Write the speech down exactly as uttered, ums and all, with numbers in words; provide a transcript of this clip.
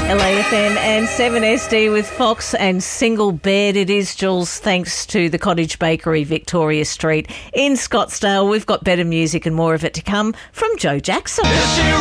L A F M and seven S D with Fox and Single Bed. It is, Jules, thanks to the Cottage Bakery, Victoria Street in Scottsdale. We've got better music and more of it to come from Joe Jackson.